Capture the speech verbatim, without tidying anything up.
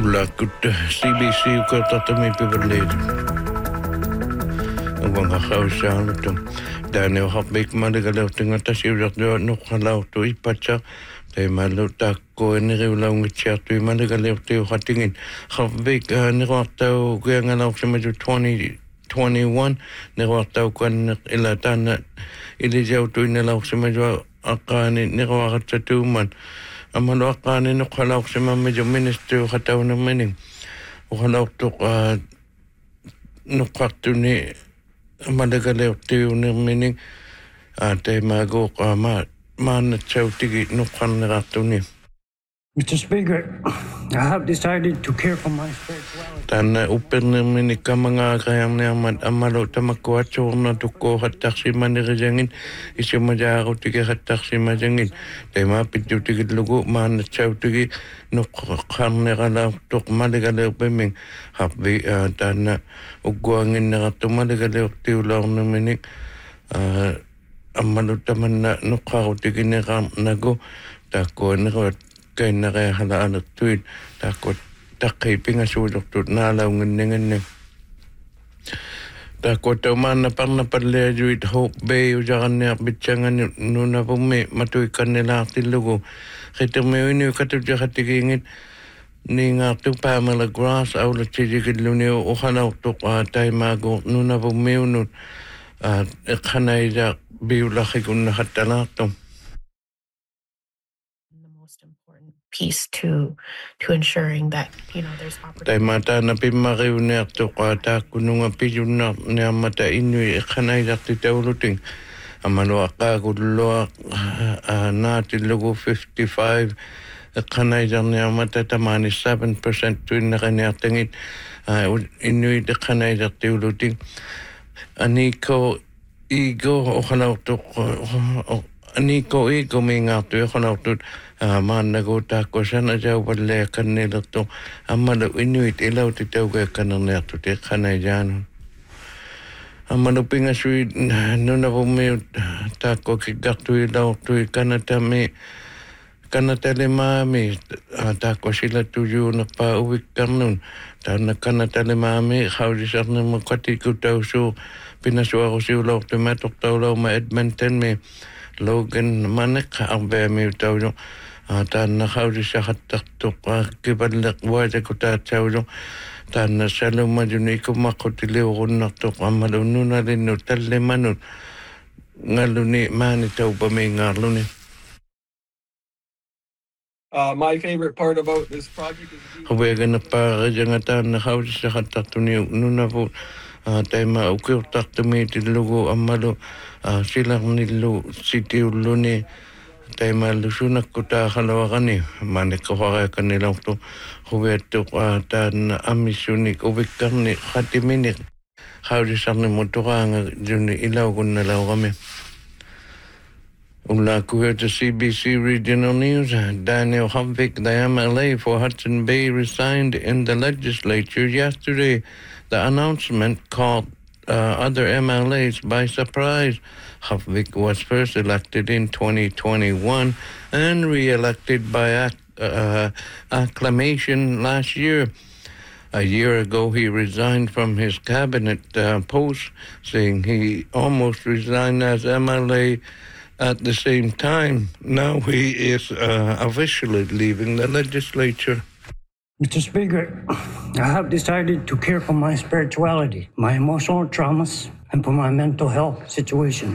Ullakut C B C ukatatami piverleet. Wanga khausaanatum. Daniel Hopbeek maligalautinga tasiurattua nuqhalautu ipatsa. Te malu takko eneriulaungitsiartui maligalautiu hatingin. Hopbeek niruartau kuyangalauksimattu twenty twenty-one niruartau kan ila tana ilijautuinalauksimatu aqaani niruaqatsatuuman. Amalu aqaani nuqhalauqsimammitu ministru qataunammaning uqhalauqtuq nuqqartuni malagaleurtiunirmining aataimaagooq ama maanatsautigi nuqqarnerartuni. Mister Speaker, I have decided to care for my spirituality. Tana upernirmini kamangaqayarniarmat amalu tamakkuatsuurna tukko hattarsimaniriyangin isimajaarutige hattarsimajangin tema pittutigillugu maanatsautigi nuqqarneralaartuq maligaleerpiming harbi tana ugguanginnerartu maligaleertiulaorniminik amalu tamanna nuqqarutigineqarnagu taakkuaneruat kainare hala alertuit takut takipinga suudortut naalaunginninginni takut taumana parna palleajuit Hope Bay ujaranniarbitsangani nunavummi matuikannilaartillugu qiтерmiuinu katutjaqatigingit niingaartu Pamela Grass aulatigigilluniu uqalaurtuq taimaagu nunavummiunut eqqanaija biulaqikunnahattalaartum piece to to ensuring that you know there's opportunity. Taimata na pimariunertu qata kununga pijunna niamata inui eqhanailarti tauluting amalo aqaagulloa naatilugu fifty-five eqhanailarniamata tamani seven percent tuinneqaniartangit inui eqhanailarti uluting aniko ego oqalaurtuq aniko ego mingaartu eqalaurtut maannagu taakkusana jaupalle kannilertu ammalu inuit ilauti tauga kannernertu teqqanaijaanun ammalu pingasui nunavummiut taakko kiggartui laortui kanatami kanatalimaami taakko silatujuunerpaa uvikkarnun taanna kanatalimaami qaulisarnermu qatikutausu pinasuarusiulaortuma tortaulauma Edmontonmi Logan manek arbeami tauju taanna qaulisaqattartuq kiballeq waatakutaatsaulu taanna salumajuni ikumaqqutiliurunnartuq ammalunnunalinnu tallimanut ngalluni maani taupamiingaarluni. Uh, my favorite part about this project is Huweganappaarajanga taanna qaulisaqattartuni nunavu taima ukiurtartumiitillugu ammalu silarnillu sitiulluni taimallu sunakkutaa-qalawaqani manikkahuariakkannilaortu huviattuq taanna ammissunik uvikkarni qatimini qaulisarnimu tuqaanga juni ilaugunnalaurami. Ullakuya to C B C Regional News, Daniel Hopbeek, the M L A for Hudson Bay, resigned in the legislature yesterday. The announcement caught uh, other M L As by surprise. Hopbeek was first elected in twenty twenty-one and re-elected by ac- uh, acclamation last year. A year ago, he resigned from his cabinet uh, post, saying he almost resigned as M L A at the same time. Now he is uh, officially leaving the legislature. Mister Speaker, I have decided to care for my spirituality, my emotional traumas, and for my mental health situation.